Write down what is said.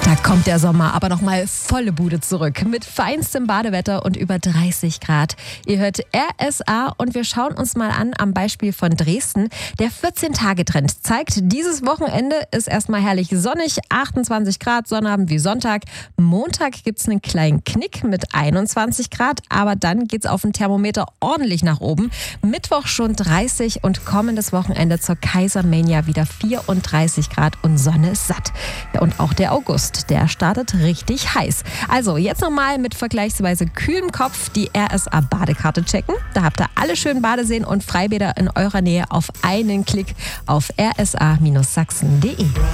Da kommt der Sommer, aber nochmal volle Bude zurück mit feinstem Badewetter und über 30 Grad. Ihr hört RSA und wir schauen uns mal an am Beispiel von Dresden. Der 14-Tage-Trend zeigt, dieses Wochenende ist erstmal herrlich sonnig, 28 Grad, Sonnabend wie Sonntag. Montag gibt es einen kleinen Knick mit 21 Grad, aber dann geht es auf dem Thermometer ordentlich nach oben. Mittwoch schon 30 und kommendes Wochenende zur Kaisermania wieder 34 Grad und Sonne ist satt. Ja, und auch der August, der startet richtig heiß. Also jetzt nochmal mit vergleichsweise kühlem Kopf die RSA-Badekarte checken. Da habt ihr alle schönen Badeseen und Freibäder in eurer Nähe auf einen Klick auf rsa-sachsen.de.